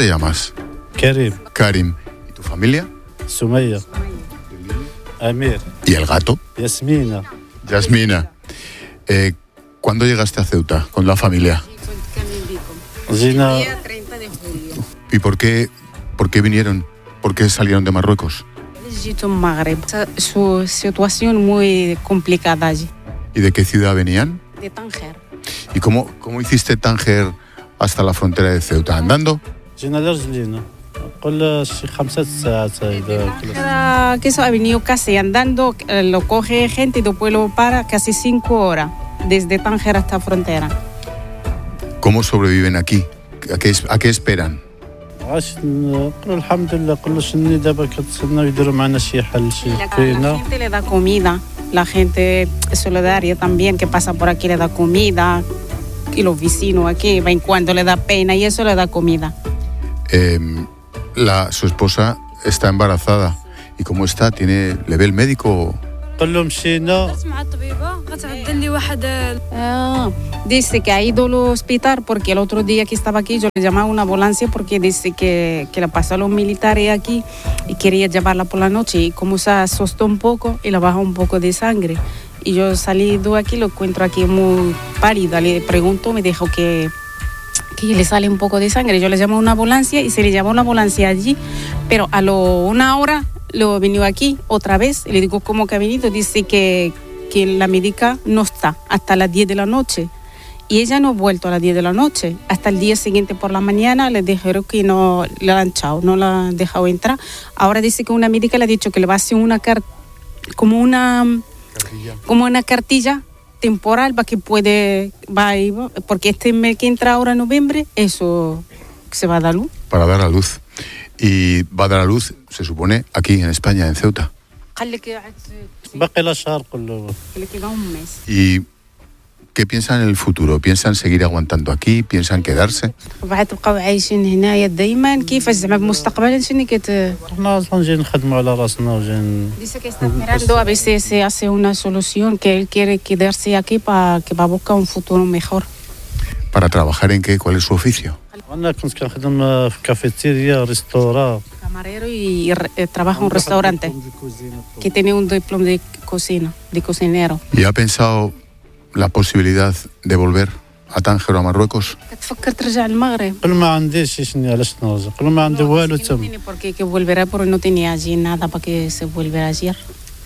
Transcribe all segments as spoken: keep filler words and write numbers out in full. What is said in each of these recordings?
te llamas? Karim. Karim. ¿Y tu familia? Sumaya. Amir. ¿Y el gato? Yasmina. Yasmina. Eh, ¿Cuándo llegaste a Ceuta con la familia? Zina. treinta de julio. ¿Y por qué, por qué vinieron? ¿Por qué salieron de Marruecos? Visito Magreb. Su situación muy complicada allí. ¿Y de qué ciudad venían? De Tánger. ¿Y cómo, cómo hiciste Tánger hasta la frontera de Ceuta? ¿Andando? جينا لرجلينا قول شي خمسة ساعات هيدا Cada que eso ha venido casi andando, eh, lo coge gente y después lo para casi cinco horas, desde Tánger hasta frontera. ¿Cómo sobreviven aquí? ¿A qué, a qué esperan? عاش نقول الحمد لله كل شيء دابا كتسناو يديروا معنا شي حل شي La, la فينا gente le da comida, la gente solidaria también que pasa por aquí le da comida, y los vecinos aquí, va en cuando le da pena y eso le da comida. Eh, la, su esposa está embarazada. ¿Y cómo está? ¿Tiene, ¿Le ve el médico? قول لهم مشينا Ah, dice que ha ido al hospital porque el otro día que estaba aquí yo le llamaba a una ambulancia porque dice que, que la pasó a los militares aquí y quería llevarla por la noche y como se asustó un poco y le bajó un poco de sangre. Y yo salí de aquí, lo encuentro aquí muy pálida, le pregunto, me dijo que, que le sale un poco de sangre. Yo le llamo a una ambulancia y se le llamó una ambulancia allí, pero a lo, una hora lo venido aquí otra vez. Le digo, ¿cómo que ha venido? Dice que, que la médica no está hasta las diez de la noche. Y ella no ha vuelto a las diez de la noche. Hasta el día siguiente por la mañana le dijeron que no la han echado, no la han dejado entrar. Ahora dice que una médica le ha dicho que le va a hacer una carta, como una... como una cartilla temporal para que puede, va a ir, porque este mes que entra ahora en noviembre, eso se va a dar luz. Para dar a luz. Y va a dar a luz, se supone, aquí en España, en Ceuta. باقي لا شهر كله. Le queda un mes. ¿Y qué piensan en el futuro? ¿Piensan seguir aguantando aquí? ¿Piensan quedarse? بعد تبقاو عايشين هنايا دائما كيفاش زعما مستقبلا شنو كت حنا اصلا جايين نخدموا على راسنا وجايين dice que está esperando a ver si se hace una solución, que él quiere quedarse aquí para que va a buscar un futuro mejor. ¿Para trabajar en qué? ¿Cuál es su oficio? انا كنت كنخدم في كافيتيريا ريستورا Camarero y, y eh, trabaja en un restaurante que tiene un diploma de cocina, de cocinero. ¿Y ha pensado la posibilidad de volver a Tánger o a Marruecos? كتفكر ترجع للمغرب؟ قل ما عنديش شنو علاش نرجع قل ما عندي والو No تم tiene por qué que volverá, pero no tenía allí nada para que se volviera ayer.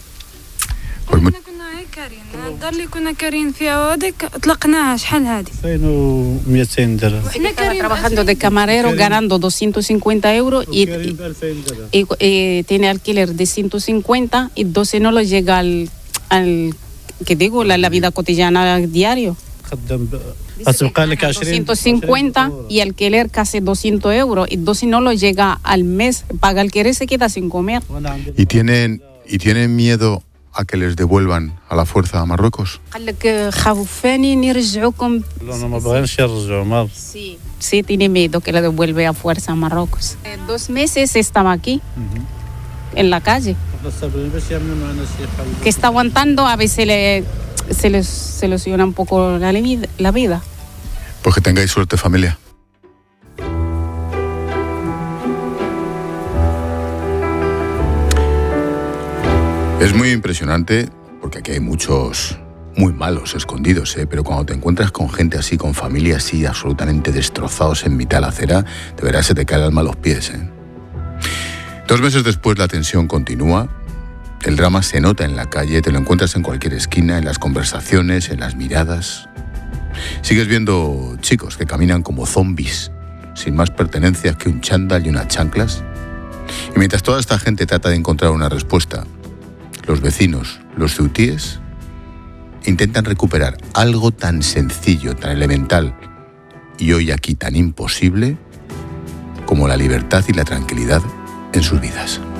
Pues muy- كنا كارين الدار اللي كنا كارين فيها هذيك طلقناها شحال هذه ألفين ومئتين درهم وحنا Estaba كارين trabajando de camarero ganando doscientos cincuenta euros y, وكريم ب ألفين درهم y, y tiene alquiler de ciento cincuenta y doce no lo llega al, al que digo, la, la vida cotidiana diario. خدام ب- Dice que غتبقى لك gana عشرين doscientos cincuenta y alquiler casi doscientos euros y doce no lo llega al mes, paga alquiler, se queda sin comer. وانا عندي ¿Y tienen, ¿Y tienen miedo a que les devuelvan a la fuerza a Marruecos? قال لك خوفاني نرجعوكم. لا انا ما باغينش يرجعوا ما Sí, sí, tiene miedo que lo devuelve a fuerza a Marruecos. Eh, dos meses estaba aquí, en la calle, حنا صابرين باش يعملوا معنا شي حل que está aguantando, a veces le, se les se ilusiona un poco la, li- la vida. Pues que tengáis suerte, familia. Es muy impresionante porque aquí hay muchos muy malos escondidos, ¿eh? Pero cuando te encuentras con gente así, con familias así, absolutamente destrozados en mitad de la acera, de verdad se te cae el alma a los pies, ¿eh? Dos meses después la tensión continúa, el drama se nota en la calle, te lo encuentras en cualquier esquina, en las conversaciones, en las miradas. Sigues viendo chicos que caminan como zombies, sin más pertenencias que un chándal y unas chanclas. Y mientras toda esta gente trata de encontrar una respuesta, los vecinos, los ceutíes, intentan recuperar algo tan sencillo, tan elemental y hoy aquí tan imposible como la libertad y la tranquilidad en sus vidas.